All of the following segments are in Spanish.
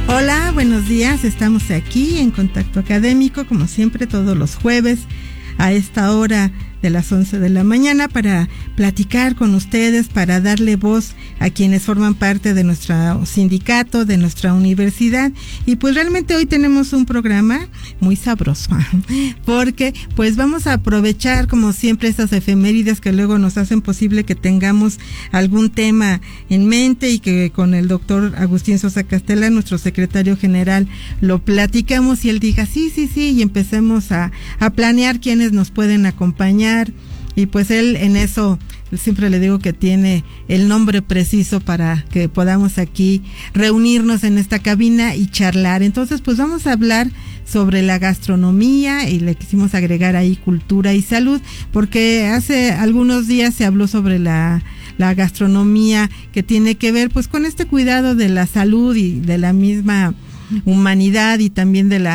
Hola, buenos días. Estamos aquí en Contacto Académico, como siempre, todos los jueves a esta hora de las 11 de la mañana para platicar con ustedes, para darle voz a quienes forman parte de nuestro sindicato, de nuestra universidad. Y pues realmente hoy tenemos un programa muy sabroso, porque pues vamos a aprovechar como siempre estas efemérides que luego nos hacen posible que tengamos algún tema en mente y que con el doctor Agustín Sosa Castela, nuestro secretario general, lo platicamos y él diga sí, y empecemos a planear quiénes nos pueden acompañar. Y pues él en eso, siempre le digo que tiene el nombre preciso para que podamos aquí reunirnos en esta cabina y charlar. Entonces pues vamos a hablar sobre la gastronomía y le quisimos agregar ahí cultura y salud, porque hace algunos días se habló sobre la gastronomía que tiene que ver pues con este cuidado de la salud y de la misma humanidad y también de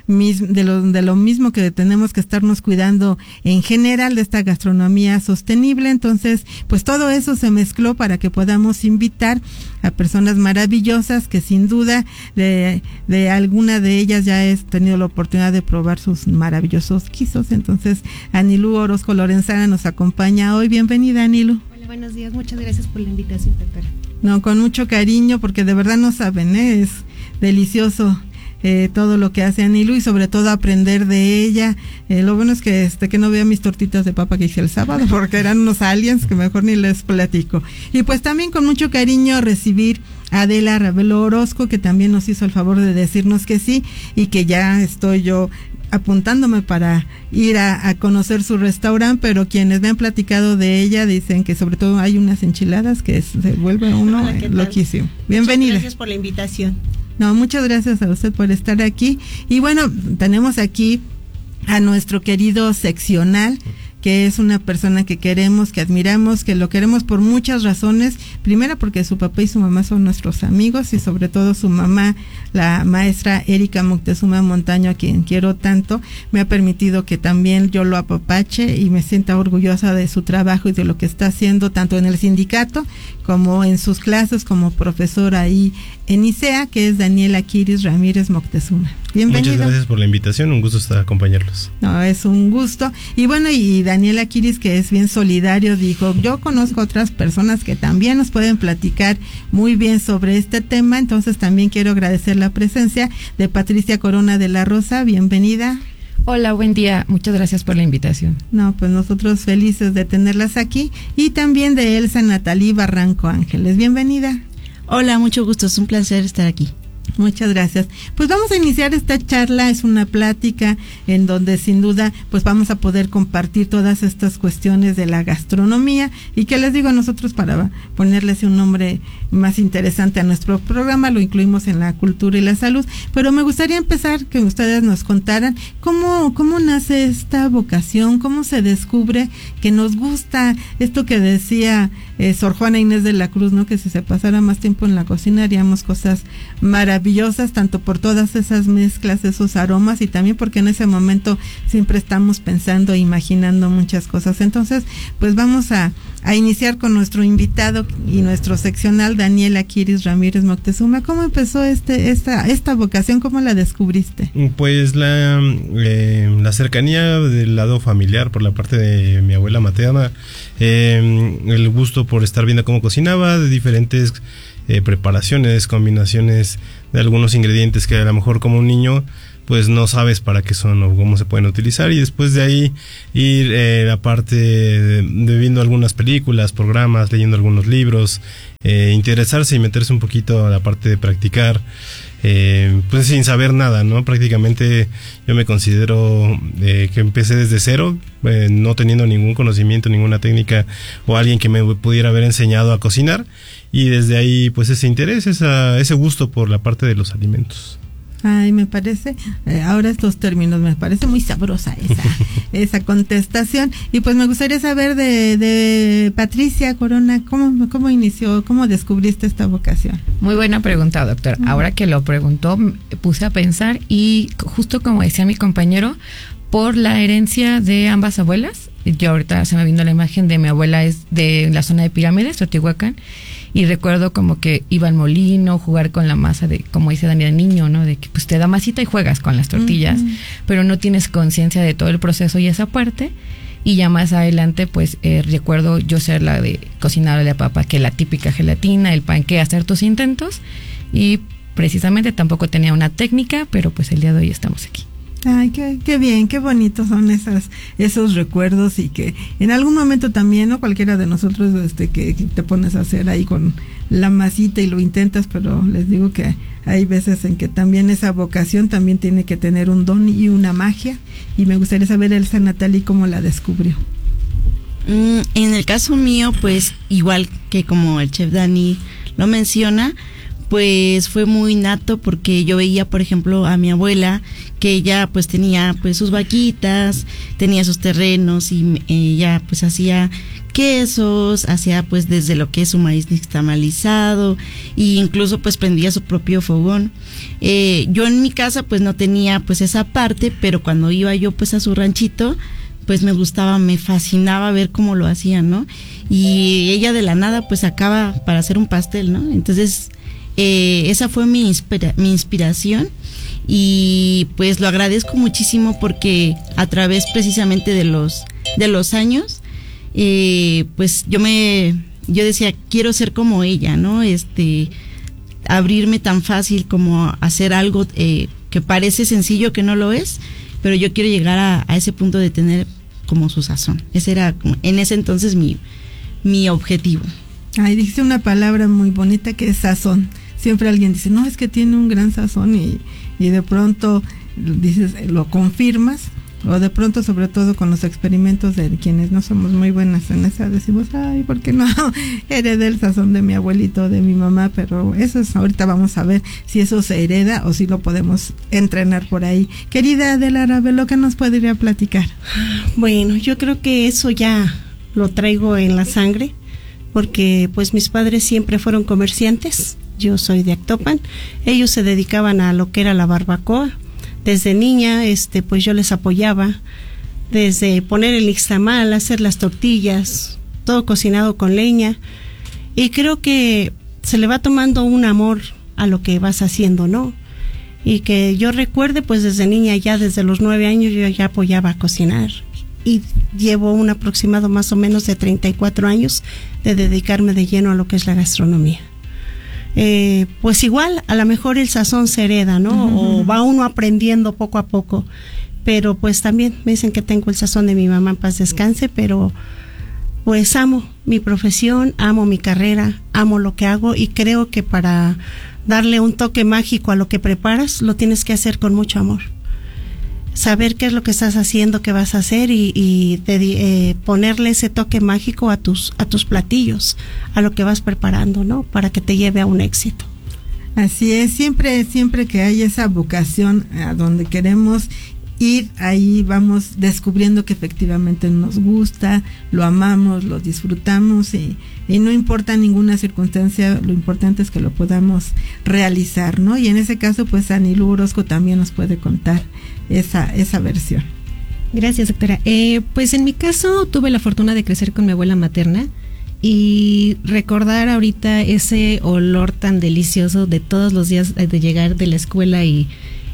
lo mismo que tenemos que estarnos cuidando en general de esta gastronomía sostenible. Entonces, pues todo eso se mezcló para que podamos invitar a personas maravillosas que sin duda de alguna de ellas ya he tenido la oportunidad de probar sus maravillosos guisos. Entonces, Anilú Orozco Lorenzana nos acompaña hoy. Bienvenida, Anilú. Hola, buenos días. Muchas gracias por la invitación, doctora. No, con mucho cariño, porque de verdad no saben, es delicioso todo lo que hace Anilú y sobre todo aprender de ella. Lo bueno es que no vea mis tortitas de papa que hice el sábado, porque eran unos aliens que mejor ni les platico. Y pues también con mucho cariño recibir a Adela Ravelo Orozco, que también nos hizo el favor de decirnos que sí, y que ya estoy yo apuntándome para ir a conocer su restaurante, pero quienes me han platicado de ella dicen que sobre todo hay unas enchiladas que se vuelve uno loquísimo. Bienvenida. Muchas gracias por la invitación. No, muchas gracias a usted por estar aquí. Y bueno, tenemos aquí a nuestro querido seccional, que es una persona que queremos, que admiramos, que lo queremos por muchas razones. Primero porque su papá y su mamá son nuestros amigos y sobre todo su mamá, la maestra Erika Moctezuma Montaño, a quien quiero tanto, me ha permitido que también yo lo apapache y me sienta orgullosa de su trabajo y de lo que está haciendo tanto en el sindicato como en sus clases como profesora ahí en ICEA, que es Daniel Aquiris Ramírez Moctezuma. Bienvenido. Muchas gracias por la invitación, un gusto estar acompañarlos. No, es un gusto. Y bueno, y Daniel Aquiris, que es bien solidario, dijo, yo conozco otras personas que también nos pueden platicar muy bien sobre este tema, entonces también quiero agradecer la presencia de Patricia Corona de la Rosa. Bienvenida. Hola, buen día. Muchas gracias por la invitación. No, pues nosotros felices de tenerlas aquí. Y también de Elsa Natalí Barranco Ángeles. Bienvenida. Hola, mucho gusto. Es un placer estar aquí. Muchas gracias. Pues vamos a iniciar esta charla, es una plática en donde sin duda pues vamos a poder compartir todas estas cuestiones de la gastronomía y que les digo nosotros para ponerles un nombre más interesante a nuestro programa, lo incluimos en la cultura y la salud, pero me gustaría empezar que ustedes nos contaran cómo nace esta vocación, cómo se descubre que nos gusta esto que decía Sor Juana Inés de la Cruz, ¿no? Que si se pasara más tiempo en la cocina haríamos cosas maravillosas, tanto por todas esas mezclas, esos aromas y también porque en ese momento siempre estamos pensando e imaginando muchas cosas. Entonces, pues vamos a iniciar con nuestro invitado y nuestro seccional, Daniel Aquiris Ramírez Moctezuma. ¿Cómo empezó esta vocación? ¿Cómo la descubriste? Pues la cercanía del lado familiar por la parte de mi abuela materna, el gusto por estar viendo cómo cocinaba, de diferentes preparaciones, combinaciones de algunos ingredientes que a lo mejor como un niño pues no sabes para qué son o cómo se pueden utilizar, y después de ahí ir aparte de viendo algunas películas, programas, leyendo algunos libros, interesarse y meterse un poquito a la parte de practicar, pues sin saber nada, ¿no? Prácticamente yo me considero que empecé desde cero, no teniendo ningún conocimiento, ninguna técnica o alguien que me pudiera haber enseñado a cocinar, y desde ahí pues ese interés, ese gusto por la parte de los alimentos. Ay, me parece, ahora estos términos, me parece muy sabrosa esa contestación. Y pues me gustaría saber de Patricia Corona, ¿cómo inició, cómo descubriste esta vocación? Muy buena pregunta, doctor. Ahora que lo preguntó, me puse a pensar y justo como decía mi compañero, por la herencia de ambas abuelas, yo ahorita se me vino la imagen de mi abuela, es de la zona de Pirámides, Teotihuacán, Y recuerdo como que iba al molino, jugar con la masa de, como dice Dani, de niño, ¿no? De que pues te da masita y juegas con las tortillas, pero no tienes conciencia de todo el proceso y esa parte. Y ya más adelante, pues recuerdo yo ser la de cocinarle a papá, que la típica gelatina, el panqué, hacer tus intentos. Y precisamente tampoco tenía una técnica, pero pues el día de hoy estamos aquí. Ay, qué bien, qué bonitos son esos recuerdos, y que en algún momento también, ¿no? Cualquiera de nosotros que te pones a hacer ahí con la masita y lo intentas, pero les digo que hay veces en que también esa vocación también tiene que tener un don y una magia, y me gustaría saber, Elsa Natalie, cómo la descubrió. En el caso mío, pues igual que como el chef Dani lo menciona, pues fue muy nato, porque yo veía, por ejemplo, a mi abuela, que ella pues tenía pues sus vaquitas, tenía sus terrenos, y ella pues hacía quesos, hacía pues desde lo que es su maíz nixtamalizado, e incluso pues prendía su propio fogón. Yo en mi casa pues no tenía pues esa parte, pero cuando iba yo pues a su ranchito, pues me gustaba, me fascinaba ver cómo lo hacían, ¿no? Y ella de la nada pues sacaba para hacer un pastel, ¿no? Entonces esa fue mi inspiración, y pues lo agradezco muchísimo, porque a través precisamente de los años, pues yo decía, quiero ser como ella, ¿no? Abrirme tan fácil como hacer algo que parece sencillo, que no lo es, pero yo quiero llegar a ese punto de tener como su sazón. Ese era en ese entonces mi objetivo. Ay, dijiste una palabra muy bonita, que es sazón. Siempre alguien dice, no, es que tiene un gran sazón, y de pronto dices, lo confirmas, o de pronto, sobre todo con los experimentos de quienes no somos muy buenas en esa, decimos, ay, ¿por qué no heredé el sazón de mi abuelito, de mi mamá? Pero eso es, ahorita vamos a ver si eso se hereda o si lo podemos entrenar por ahí. Querida Adela Ravelo, ¿qué nos podría platicar? Bueno, yo creo que eso ya lo traigo en la sangre, porque pues mis padres siempre fueron comerciantes. Yo soy de Actopan. Ellos se dedicaban a lo que era la barbacoa. Desde niña, pues yo les apoyaba, desde poner el nixtamal, hacer las tortillas, todo cocinado con leña. Y creo que se le va tomando un amor a lo que vas haciendo, ¿no? Y que yo recuerde, pues desde niña, ya desde los 9 años, yo ya apoyaba a cocinar. Y llevo un aproximado más o menos de 34 años de dedicarme de lleno a lo que es la gastronomía. Pues igual, a lo mejor el sazón se hereda, ¿no? O va uno aprendiendo poco a poco, pero pues también me dicen que tengo el sazón de mi mamá, en paz descanse, pero pues amo mi profesión, amo mi carrera, amo lo que hago, y creo que para darle un toque mágico a lo que preparas, lo tienes que hacer con mucho amor. Saber qué es lo que estás haciendo, qué vas a hacer, y ponerle ese toque mágico a tus platillos, a lo que vas preparando, ¿no? Para que te lleve a un éxito. Así es, siempre que hay esa vocación a donde queremos ir, ahí vamos descubriendo que efectivamente nos gusta, lo amamos, lo disfrutamos, y no importa ninguna circunstancia, lo importante es que lo podamos realizar, ¿no? Y en ese caso, pues Anilú Orozco también nos puede contar esa versión. Gracias, doctora. Pues en mi caso tuve la fortuna de crecer con mi abuela materna, y recordar ahorita ese olor tan delicioso de todos los días de llegar de la escuela y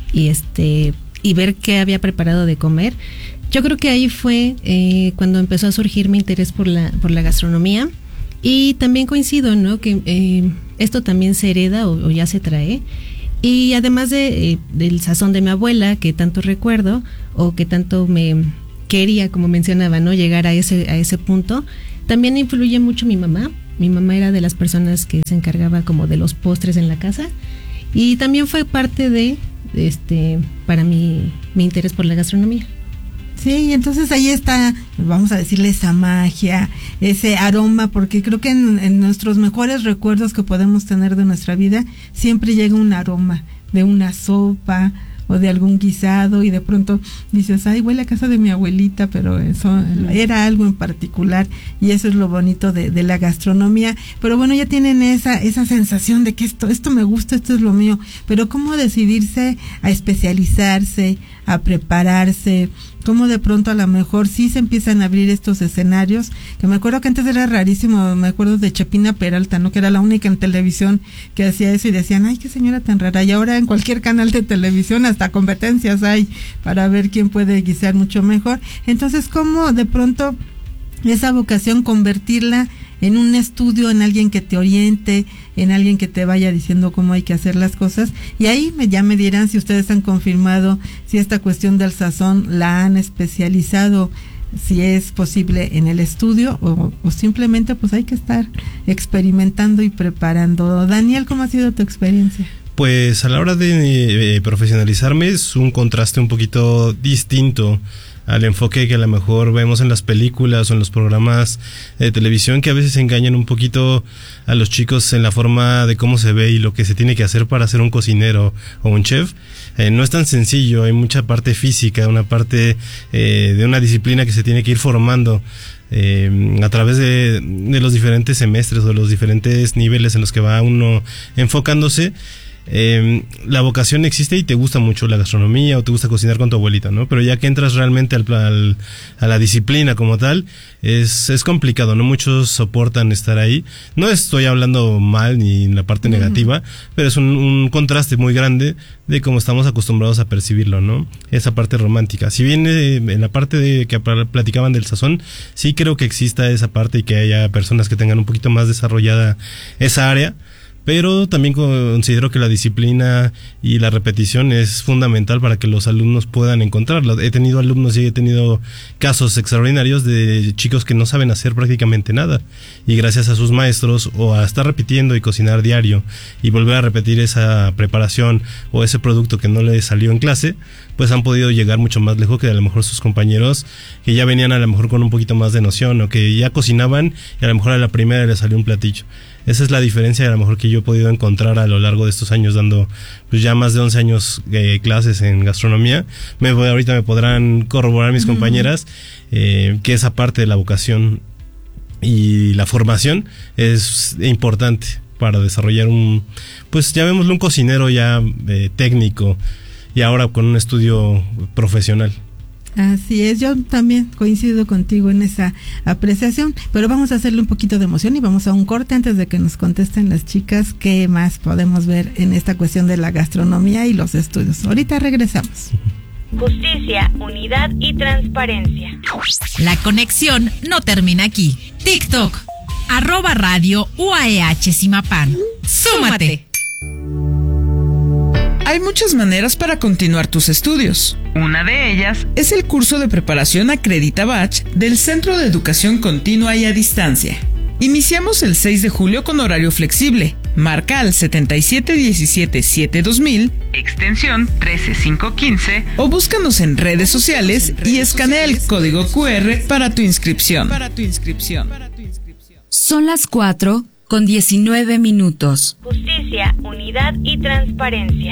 ver qué había preparado de comer. Yo creo que ahí fue cuando empezó a surgir mi interés por la gastronomía, y también coincido, ¿no? Que esto también se hereda o ya se trae. Y además del sazón de mi abuela, que tanto recuerdo, o que tanto me quería, como mencionaba, ¿no? Llegar a ese punto, también influye mucho mi mamá. Mi mamá era de las personas que se encargaba como de los postres en la casa, y también fue parte de para mí mi interés por la gastronomía. Sí, y entonces ahí está, vamos a decirle, esa magia, ese aroma, porque creo que en nuestros mejores recuerdos que podemos tener de nuestra vida, siempre llega un aroma de una sopa o de algún guisado, y de pronto dices, ay, huele a casa de mi abuelita, pero eso era algo en particular, y eso es lo bonito de la gastronomía. Pero bueno, ya tienen esa sensación de que esto me gusta, esto es lo mío, pero ¿cómo decidirse a especializarse, a prepararse? cómo de pronto a lo mejor sí se empiezan a abrir estos escenarios, que me acuerdo que antes era rarísimo, me acuerdo de Chepina Peralta, ¿no? Que era la única en televisión que hacía eso y decían, ay, qué señora tan rara, y ahora en cualquier canal de televisión hasta competencias hay para ver quién puede guisar mucho mejor. Entonces, ¿cómo de pronto esa vocación convertirla en un estudio, en alguien que te oriente, en alguien que te vaya diciendo cómo hay que hacer las cosas? Y ahí ya me dirán si ustedes han confirmado si esta cuestión del sazón la han especializado, si es posible en el estudio o simplemente pues hay que estar experimentando y preparando. Daniel, ¿cómo ha sido tu experiencia? Pues a la hora de profesionalizarme es un contraste un poquito distinto al enfoque que a lo mejor vemos en las películas o en los programas de televisión, que a veces engañan un poquito a los chicos en la forma de cómo se ve y lo que se tiene que hacer para ser un cocinero o un chef. No es tan sencillo, hay mucha parte física, una parte de una disciplina que se tiene que ir formando a través de los diferentes semestres o los diferentes niveles en los que va uno enfocándose. La vocación existe y te gusta mucho la gastronomía o te gusta cocinar con tu abuelita, ¿no? Pero ya que entras realmente a la disciplina como tal, es complicado, no muchos soportan estar ahí. No estoy hablando mal ni en la parte negativa, pero es un contraste muy grande de cómo estamos acostumbrados a percibirlo, ¿no? Esa parte romántica. Si bien en la parte de que platicaban del sazón, sí creo que exista esa parte y que haya personas que tengan un poquito más desarrollada esa área. Pero también considero que la disciplina y la repetición es fundamental para que los alumnos puedan encontrarlo. He tenido alumnos y he tenido casos extraordinarios de chicos que no saben hacer prácticamente nada. Y gracias a sus maestros o a estar repitiendo y cocinar diario y volver a repetir esa preparación o ese producto que no les salió en clase, pues han podido llegar mucho más lejos que a lo mejor sus compañeros que ya venían a lo mejor con un poquito más de noción o que ya cocinaban y a lo mejor a la primera les salió un platillo. Esa es la diferencia a lo mejor que yo he podido encontrar a lo largo de estos años dando pues ya más de 11 años clases en gastronomía. Ahorita me podrán corroborar mis compañeras que esa parte de la vocación y la formación es importante para desarrollar pues llamémoslo un cocinero ya técnico y ahora con un estudio profesional. Así es, yo también coincido contigo en esa apreciación, pero vamos a hacerle un poquito de emoción y vamos a un corte antes de que nos contesten las chicas qué más podemos ver en esta cuestión de la gastronomía y los estudios. Ahorita regresamos. Justicia, unidad y transparencia. La conexión no termina aquí. TikTok, @radio UAEH Zimapán. ¡Súmate! Hay muchas maneras para continuar tus estudios. Una de ellas es el curso de preparación Acredita Batch del Centro de Educación Continua y a Distancia. Iniciamos el 6 de julio con horario flexible. Marca al 7717-2000, extensión 13515, o búscanos en redes sociales y escanea el código QR para tu inscripción. Son las 4:19. Justicia, unidad y transparencia.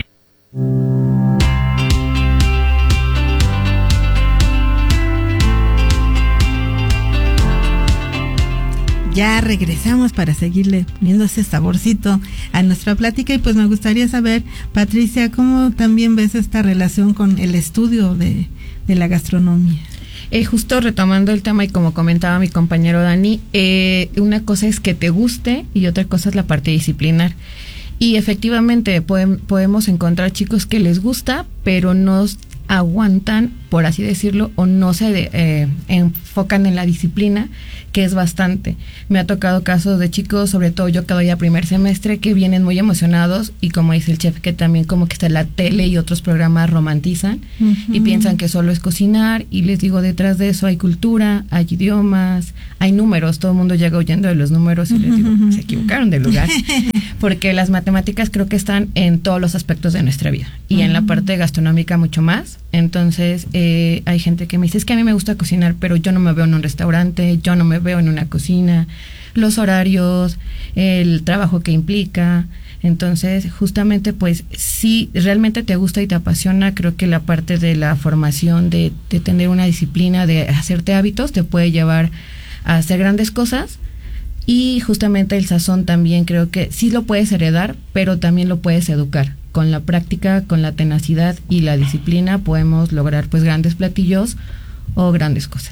Ya regresamos para seguirle poniendo ese saborcito a nuestra plática y pues me gustaría saber, Patricia, ¿cómo también ves esta relación con el estudio de la gastronomía? Justo retomando el tema y como comentaba mi compañero Dani, una cosa es que te guste y otra cosa es la parte disciplinar. Y efectivamente podemos encontrar chicos que les gusta, pero no aguantan, por así decirlo, o no se enfocan en la disciplina, que es bastante. Me ha tocado casos de chicos, sobre todo yo que doy a primer semestre, que vienen muy emocionados y como dice el chef, que también como que está la tele y otros programas romantizan y piensan que solo es cocinar, y les digo, detrás de eso hay cultura, hay idiomas, hay números, todo el mundo llega huyendo de los números y les digo, se equivocaron de lugar, porque las matemáticas creo que están en todos los aspectos de nuestra vida y en la parte gastronómica mucho más. Entonces hay gente que me dice, es que a mí me gusta cocinar, pero yo no me veo en un restaurante, yo no me veo en una cocina, los horarios, el trabajo que implica. Entonces justamente pues si realmente te gusta y te apasiona, creo que la parte de la formación, de tener una disciplina, de hacerte hábitos, te puede llevar a hacer grandes cosas. Y justamente el sazón también creo que sí lo puedes heredar, pero también lo puedes educar. Con la práctica, con la tenacidad y la disciplina podemos lograr pues grandes platillos o grandes cosas.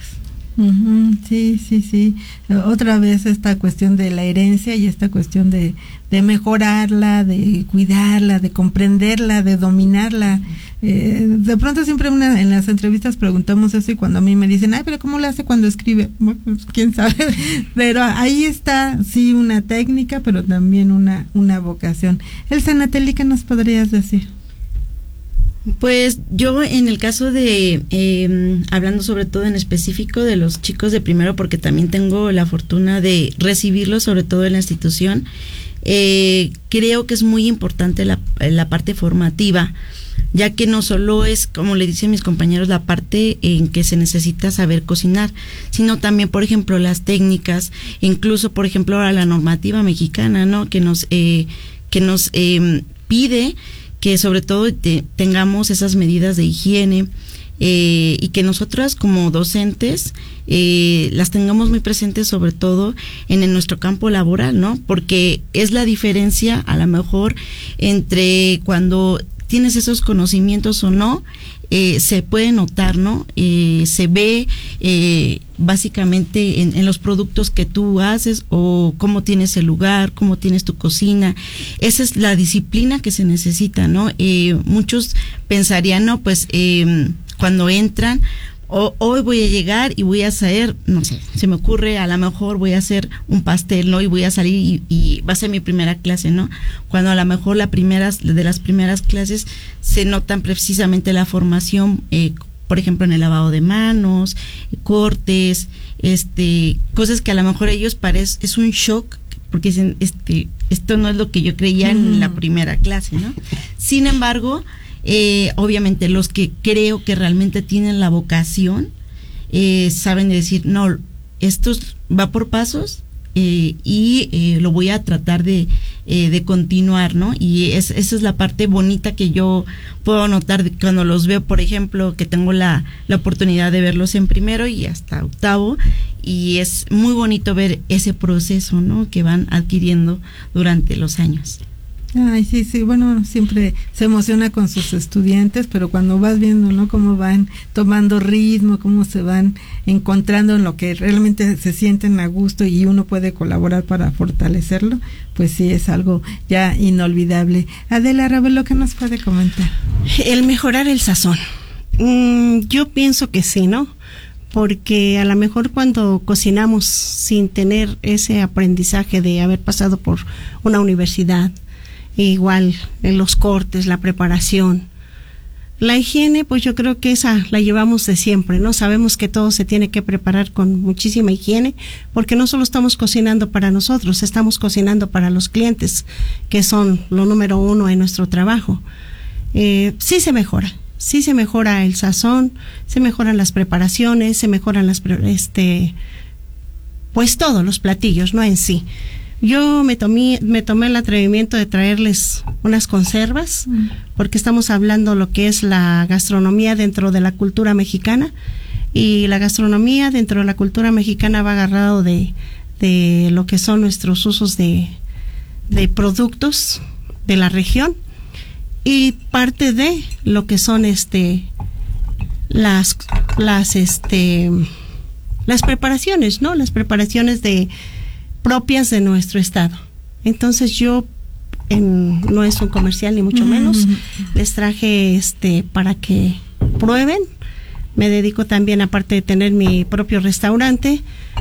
Sí. Otra vez esta cuestión de la herencia y esta cuestión de mejorarla, de cuidarla, de comprenderla, de dominarla. De pronto siempre en las entrevistas preguntamos eso y cuando a mí me dicen, pero ¿cómo lo hace cuando escribe? Bueno, pues quién sabe. Pero ahí está, sí, una técnica, pero también una vocación. Elsa Natalie, ¿qué nos podrías decir? Pues yo en el caso de, hablando sobre todo en específico de los chicos de primero, porque también tengo la fortuna de recibirlos, sobre todo en la institución, creo que es muy importante la parte formativa, ya que no solo es, como le dicen mis compañeros, la parte en que se necesita saber cocinar, sino también, por ejemplo, las técnicas, incluso, por ejemplo, ahora la normativa mexicana, ¿no? Que nos pide que sobre todo tengamos esas medidas de higiene y que nosotras como docentes las tengamos muy presentes, sobre todo en nuestro campo laboral, ¿no? Porque es la diferencia a lo mejor entre cuando tienes esos conocimientos o no, se puede notar, ¿no? Se ve básicamente en los productos que tú haces o cómo tienes el lugar, cómo tienes tu cocina. Esa es la disciplina que se necesita, ¿no? Muchos pensarían, no, pues cuando entran, hoy voy a llegar y voy a hacer, no sé, se me ocurre, a lo mejor voy a hacer un pastel, ¿no? Y voy a salir y va a ser mi primera clase, ¿no? Cuando a lo mejor de las primeras clases se notan precisamente la formación, por ejemplo, en el lavado de manos, cortes, cosas que a lo mejor a ellos es un shock, porque dicen, esto no es lo que yo creía en la primera clase, ¿no? Sin embargo, obviamente los que creo que realmente tienen la vocación saben decir, no, esto va por pasos y lo voy a tratar de continuar, ¿no? Y esa es la parte bonita que yo puedo notar cuando los veo, por ejemplo, que tengo la oportunidad de verlos en primero y hasta octavo, y es muy bonito ver ese proceso, ¿no? Que van adquiriendo durante los años. Ay, sí, bueno, siempre se emociona con sus estudiantes, pero cuando vas viendo, ¿no? Cómo van tomando ritmo, cómo se van encontrando en lo que realmente se sienten a gusto y uno puede colaborar para fortalecerlo, pues sí, es algo ya inolvidable. Adela Ravelo, ¿qué nos puede comentar? El mejorar el sazón. Yo pienso que sí, ¿no? Porque a lo mejor cuando cocinamos sin tener ese aprendizaje de haber pasado por una universidad, igual en los cortes, la preparación, la higiene, pues yo creo que esa la llevamos de siempre, ¿no? Sabemos que todo se tiene que preparar con muchísima higiene, porque no solo estamos cocinando para nosotros, estamos cocinando para los clientes, que son lo número uno en nuestro trabajo. Sí se mejora el sazón, se mejoran las preparaciones, se mejoran pues todos los platillos, ¿no? En sí. Yo me tomé el atrevimiento de traerles unas conservas, porque estamos hablando lo que es la gastronomía dentro de la cultura mexicana, y la gastronomía dentro de la cultura mexicana va agarrado de lo que son nuestros usos de productos de la región, y parte de lo que son las preparaciones, ¿no? Las preparaciones propias de nuestro estado. Entonces yo, no es un comercial ni mucho menos, les traje para que prueben. Me dedico también, aparte de tener mi propio restaurante,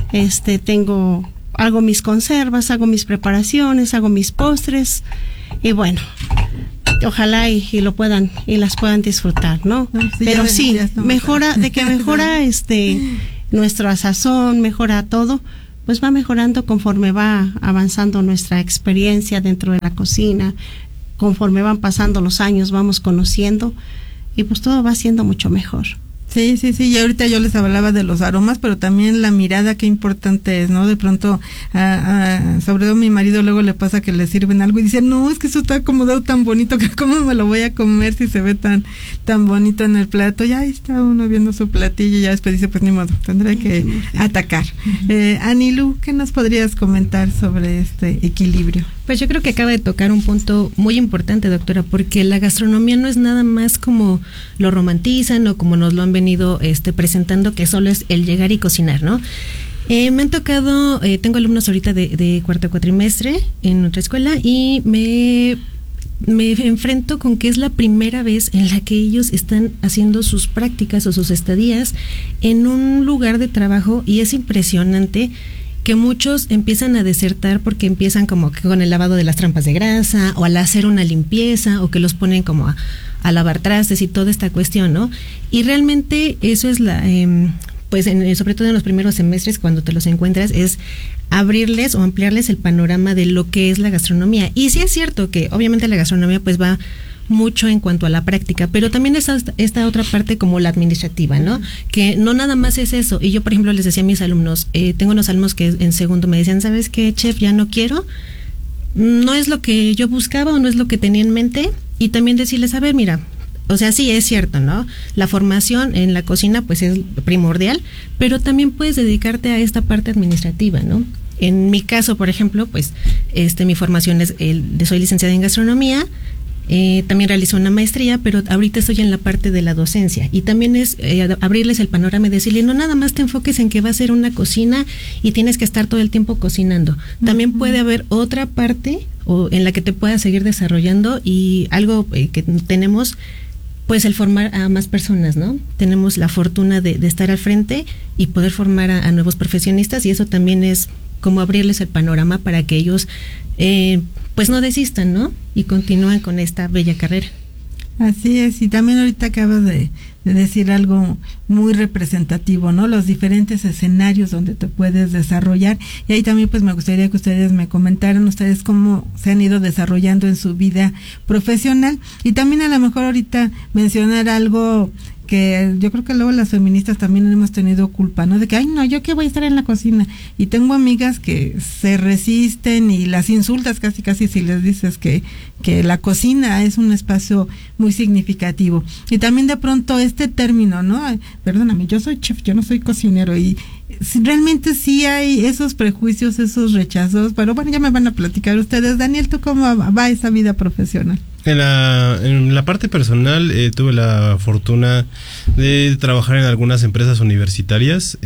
hago mis conservas, hago mis preparaciones, hago mis postres, y bueno, ojalá y las puedan disfrutar, ¿no? Sí, pero sí, mejora nuestro sazón, mejora todo, pues va mejorando conforme va avanzando nuestra experiencia dentro de la cocina, conforme van pasando los años, vamos conociendo, y pues todo va siendo mucho mejor. Sí, y ahorita yo les hablaba de los aromas, pero también la mirada, qué importante es, ¿no? De pronto, sobre todo a mi marido luego le pasa que le sirven algo y dice, no, es que eso está acomodado tan bonito, que cómo me lo voy a comer si se ve tan bonito en el plato. Ya está uno viendo su platillo y ya después dice, pues ni modo, tendré que atacar. Anilu, ¿qué nos podrías comentar sobre este equilibrio? Pues yo creo que acaba de tocar un punto muy importante, doctora, porque la gastronomía no es nada más como lo romantizan o como nos lo han venido presentando, que solo es el llegar y cocinar, ¿no? Me han tocado, tengo alumnos ahorita de cuarto cuatrimestre en otra escuela y me enfrento con que es la primera vez en la que ellos están haciendo sus prácticas o sus estadías en un lugar de trabajo, y es impresionante que muchos empiezan a desertar porque empiezan como que con el lavado de las trampas de grasa o al hacer una limpieza, o que los ponen como a lavar trastes y toda esta cuestión, ¿no? Y realmente eso es pues sobre todo en los primeros semestres, cuando te los encuentras, es abrirles o ampliarles el panorama de lo que es la gastronomía. Y sí es cierto que obviamente la gastronomía pues va mucho en cuanto a la práctica, pero también está esta otra parte como la administrativa, ¿no? Que no nada más es eso. Y yo, por ejemplo, les decía a mis alumnos, tengo unos alumnos que en segundo me decían, ¿sabes qué, chef? Ya no quiero, no es lo que yo buscaba o no es lo que tenía en mente. Y también decirles, a ver, mira, o sea, sí es cierto, ¿no? La formación en la cocina pues es primordial, pero también puedes dedicarte a esta parte administrativa, ¿no? En mi caso, por ejemplo, pues mi formación es soy licenciada en gastronomía. También realizo una maestría, pero ahorita estoy en la parte de la docencia, y también es abrirles el panorama y decirle, no nada más te enfoques en que va a ser una cocina y tienes que estar todo el tiempo cocinando. También puede haber otra parte en la que te puedas seguir desarrollando, y algo que tenemos, pues el formar a más personas, ¿no? Tenemos la fortuna de estar al frente y poder formar a nuevos profesionistas, y eso también es como abrirles el panorama para que ellos pues no desistan, ¿no? Y continúan con esta bella carrera. Así es, y también ahorita acabas de decir algo muy representativo, ¿no? Los diferentes escenarios donde te puedes desarrollar, y ahí también pues me gustaría que ustedes me comentaran ustedes cómo se han ido desarrollando en su vida profesional, y también a lo mejor ahorita mencionar algo que yo creo que luego las feministas también hemos tenido culpa, ¿no? De que, ay, no, yo qué voy a estar en la cocina. Y tengo amigas que se resisten y las insultas casi si les dices que la cocina es un espacio muy significativo. Y también de pronto este término, ¿no? Ay, perdóname, yo soy chef, yo no soy cocinero. Y realmente sí hay esos prejuicios, esos rechazos, pero bueno, ya me van a platicar ustedes. Daniel, ¿tú cómo va esa vida profesional? En la parte personal tuve la fortuna de trabajar en algunas empresas universitarias,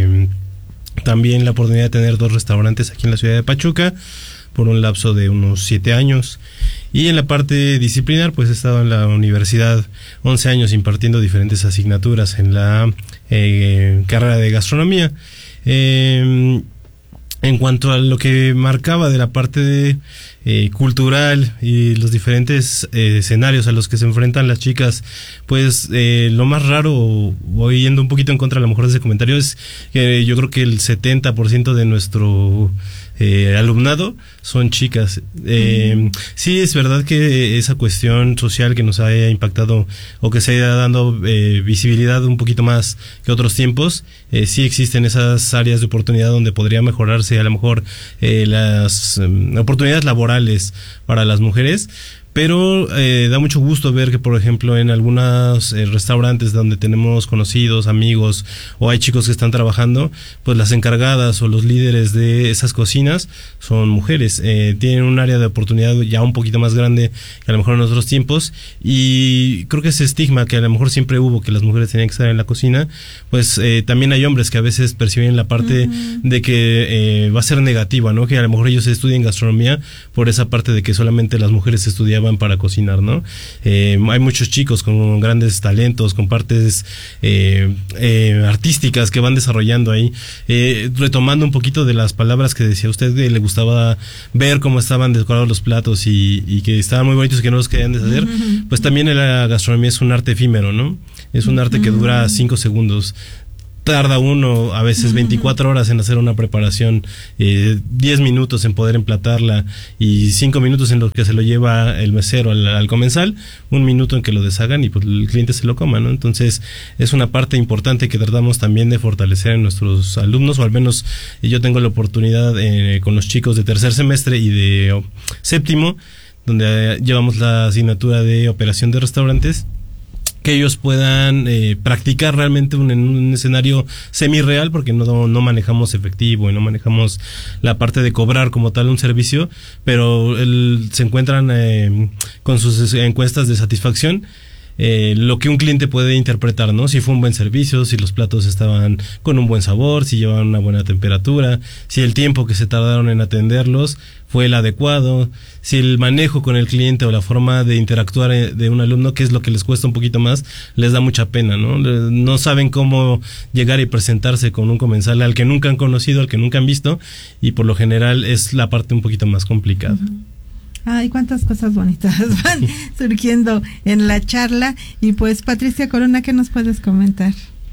también la oportunidad de tener 2 restaurantes aquí en la ciudad de Pachuca por un lapso de unos 7 años, y en la parte disciplinar pues he estado en la universidad 11 años impartiendo diferentes asignaturas en la carrera de gastronomía. En cuanto a lo que marcaba de la parte cultural y los diferentes escenarios a los que se enfrentan las chicas, pues lo más raro, voy yendo un poquito en contra a lo mejor de ese comentario, es que yo creo que el 70% de nuestro alumnado son chicas. Sí, es verdad que esa cuestión social que nos haya impactado o que se haya dando visibilidad un poquito más que otros tiempos, sí existen esas áreas de oportunidad donde podría mejorarse a lo mejor las oportunidades laborales para las mujeres. Pero da mucho gusto ver que, por ejemplo, en algunos restaurantes donde tenemos conocidos, amigos, o hay chicos que están trabajando, pues las encargadas o los líderes de esas cocinas son mujeres. Tienen un área de oportunidad ya un poquito más grande que a lo mejor en otros tiempos, y creo que ese estigma que a lo mejor siempre hubo, que las mujeres tenían que estar en la cocina, pues también hay hombres que a veces perciben la parte de que va a ser negativa, ¿no? Que a lo mejor ellos estudian gastronomía por esa parte de que solamente las mujeres estudiaban para cocinar, ¿no? Hay muchos chicos con grandes talentos, con partes artísticas que van desarrollando ahí. Retomando un poquito de las palabras que decía usted, le gustaba ver cómo estaban decorados los platos y que estaban muy bonitos y que no los querían deshacer, pues también la gastronomía es un arte efímero, ¿no? Es un arte que dura 5 segundos. Tarda uno a veces 24 horas en hacer una preparación, 10 minutos en poder emplatarla y 5 minutos en lo que se lo lleva el mesero al comensal, 1 minuto en que lo deshagan y pues el cliente se lo coma, ¿no? Entonces es una parte importante que tratamos también de fortalecer en nuestros alumnos, o al menos yo tengo la oportunidad con los chicos de tercer semestre y de séptimo, donde llevamos la asignatura de operación de restaurantes, que ellos puedan practicar realmente en un escenario semi-real, porque no manejamos efectivo y no manejamos la parte de cobrar como tal un servicio, pero se encuentran con sus encuestas de satisfacción. Lo que un cliente puede interpretar, ¿no? Si fue un buen servicio, si los platos estaban con un buen sabor, si llevaban una buena temperatura, si el tiempo que se tardaron en atenderlos fue el adecuado, si el manejo con el cliente o la forma de interactuar de un alumno, que es lo que les cuesta un poquito más, les da mucha pena, ¿no? No saben cómo llegar y presentarse con un comensal al que nunca han conocido, al que nunca han visto, y por lo general es la parte un poquito más complicada. Ay, cuántas cosas bonitas van surgiendo en la charla. Y pues, Patricia Corona, ¿qué nos puedes comentar?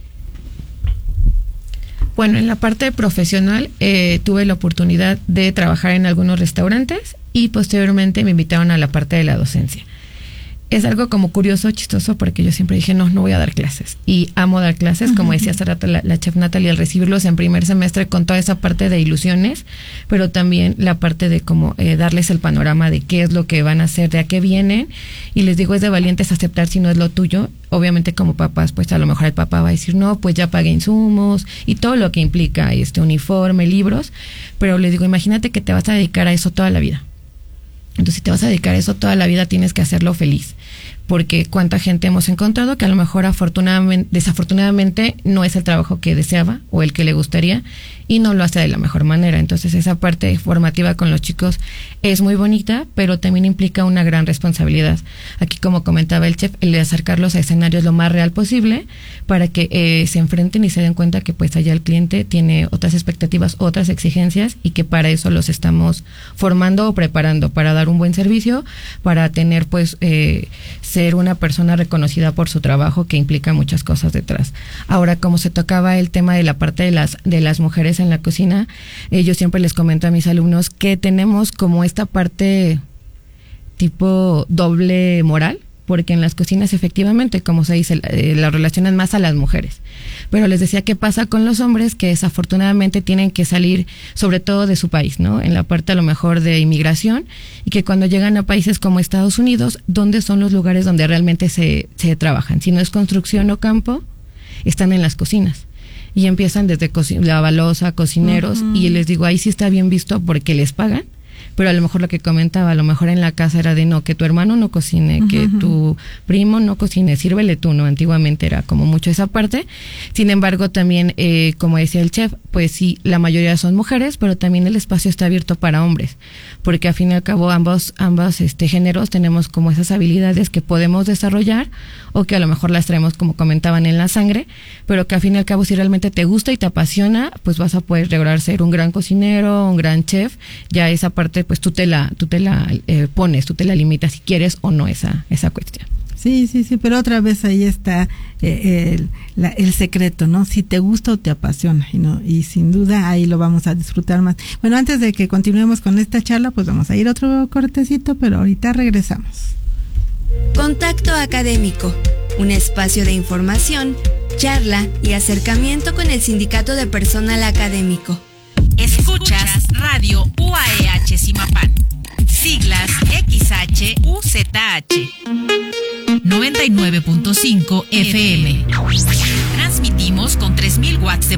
Bueno, en la parte profesional tuve la oportunidad de trabajar en algunos restaurantes y posteriormente me invitaron a la parte de la docencia. Es algo como curioso, chistoso, porque yo siempre dije, no voy a dar clases. Y amo dar clases, como decía hace rato la chef Natalie, al recibirlos en primer semestre con toda esa parte de ilusiones, pero también la parte de cómo darles el panorama de qué es lo que van a hacer, de a qué vienen. Y les digo, es de valientes aceptar si no es lo tuyo. Obviamente como papás, pues a lo mejor el papá va a decir, no, pues ya pagué insumos y todo lo que implica uniforme, libros. Pero les digo, imagínate que te vas a dedicar a eso toda la vida. Entonces, si te vas a dedicar a eso toda la vida, tienes que hacerlo feliz. Porque cuánta gente hemos encontrado que a lo mejor desafortunadamente no es el trabajo que deseaba o el que le gustaría y no lo hace de la mejor manera. Entonces esa parte formativa con los chicos es muy bonita, pero también implica una gran responsabilidad. Aquí, como comentaba el chef, el de acercarlos a escenarios lo más real posible para que se enfrenten y se den cuenta que pues allá el cliente tiene otras expectativas, otras exigencias, y que para eso los estamos formando o preparando para dar un buen servicio, para tener pues ser una persona reconocida por su trabajo, que implica muchas cosas detrás. Ahora, como se tocaba el tema de la parte de las mujeres en la cocina, yo siempre les comento a mis alumnos que tenemos como esta parte tipo doble moral, porque en las cocinas efectivamente, como se dice, la relacionan más a las mujeres. Pero les decía, ¿qué pasa con los hombres? Que desafortunadamente tienen que salir, sobre todo de su país, ¿no? En la parte a lo mejor de inmigración, y que cuando llegan a países como Estados Unidos, ¿dónde son los lugares donde realmente se trabajan? Si no es construcción o campo, están en las cocinas. Y empiezan desde lavalosa, cocineros, y les digo, ahí sí está bien visto porque les pagan. Pero a lo mejor lo que comentaba, a lo mejor en la casa era de no, que tu hermano no cocine, que tu primo no cocine, sírvele tú, ¿no? Antiguamente era como mucho esa parte. Sin embargo, también, como decía el chef, pues sí, la mayoría son mujeres, pero también el espacio está abierto para hombres, porque al fin y al cabo ambos géneros tenemos como esas habilidades que podemos desarrollar, o que a lo mejor las traemos, como comentaban, en la sangre, pero que al fin y al cabo, si realmente te gusta y te apasiona, pues vas a poder lograr ser un gran cocinero, un gran chef. Ya esa parte pues tú te la pones, tú te la limitas si quieres o no esa cuestión. Sí, pero otra vez ahí está el secreto, ¿no? Si te gusta o te apasiona, y sin duda ahí lo vamos a disfrutar más. Bueno, antes de que continuemos con esta charla, pues vamos a ir otro cortecito, pero ahorita regresamos. Contacto Académico, un espacio de información, charla y acercamiento con el Sindicato de Personal Académico. Escuchas Radio UAEH Zimapán, siglas XHUZH, 99.5 FM. Transmitimos con 3000 watts de